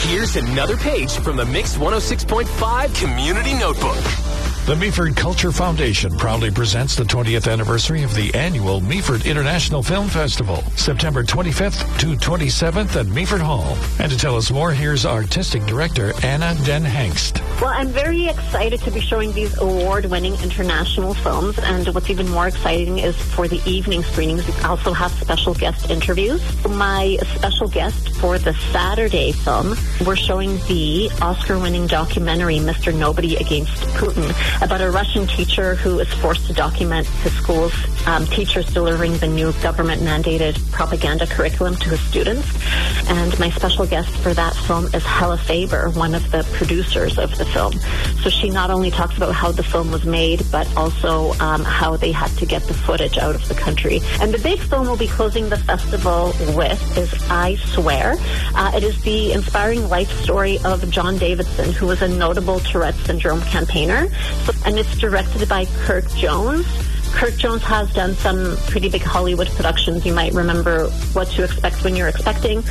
Here's another page from the Mix 106.5 Community Notebook. The Meaford Culture Foundation proudly presents the 20th anniversary of the annual Meaford International Film Festival, September 25th to 27th at Meaford Hall. And to tell us more, here's Artistic Director Anna Den Hengst. Well, I'm very excited to be showing these award-winning international films, and what's even more exciting is for the evening screenings, we also have special guest interviews. My special guest for the Saturday film, we're showing the Oscar-winning documentary, Mr. Nobody Against Putin, about a Russian teacher who is forced to document his school's teachers delivering the new government-mandated propaganda curriculum to his students. And my special guest for that film is Hella Faber, one of the producers of the film. So she not only talks about how the film was made, but also how they had to get the footage out of the country. And the big film we'll be closing the festival with is I Swear. It is the inspiring life story of John Davidson, who was a notable Tourette syndrome campaigner. And it's directed by Kirk Jones. Kirk Jones has done some pretty big Hollywood productions. You might remember What to Expect When You're Expecting.